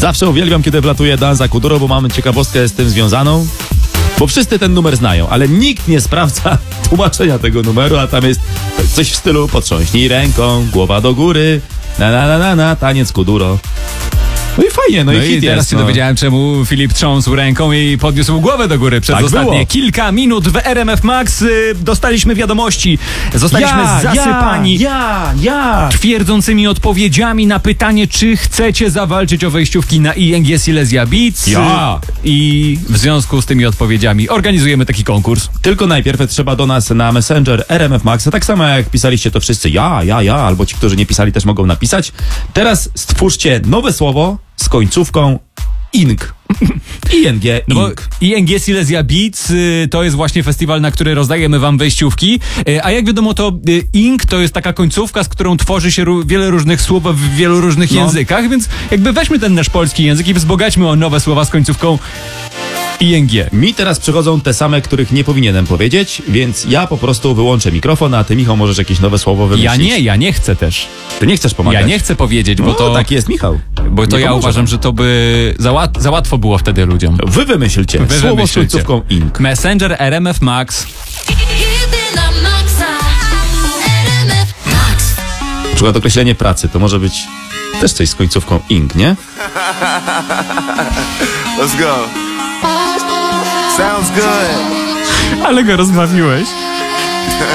Zawsze uwielbiam, kiedy wlatuje Danza Kuduro, bo mamy ciekawostkę z tym związaną. Bo wszyscy ten numer znają, ale nikt nie sprawdza tłumaczenia tego numeru, a tam jest coś w stylu potrząśnij ręką, głowa do góry, na, taniec Kuduro. No i fajnie, no i hit teraz jest, się no. dowiedziałem, czemu Filip trząsł ręką i podniósł głowę do góry przez Tak ostatnie było. kilka minut w RMF Max. Dostaliśmy wiadomości, zostaliśmy zasypani twierdzącymi odpowiedziami na pytanie, czy chcecie zawalczyć o wejściówki na ING Silesia Beats. I w związku z tymi odpowiedziami organizujemy taki konkurs. Tylko najpierw trzeba do nas na Messenger RMF Max, tak samo jak pisaliście to wszyscy albo ci, którzy nie pisali, też mogą napisać. Teraz stwórzcie nowe słowo z końcówką ING. ING. No bo ING Silesia Beats to jest właśnie festiwal, na który rozdajemy wam wejściówki, a jak wiadomo to ING to jest taka końcówka, z którą tworzy się wiele różnych słów w wielu różnych językach, więc jakby weźmy ten nasz polski język i wzbogaćmy o nowe słowa z końcówką ING. Mi teraz przychodzą te same, których nie powinienem powiedzieć, więc ja po prostu wyłączę mikrofon, a ty, Michał, możesz jakieś nowe słowo wymyślić. Ja nie chcę też. Ty nie chcesz pomagać? Ja nie chcę powiedzieć, bo No, to... taki jest Michał. Bo to Nie ja pomoże uważam, wam. że to by za łatwo było wtedy ludziom. Wy wymyślcie słowo z końcówką ING. Messenger RMF Max. Na przykład określenie pracy, to może być też coś z końcówką ING, nie? Let's go. Sounds good. Ale go rozbawiłeś.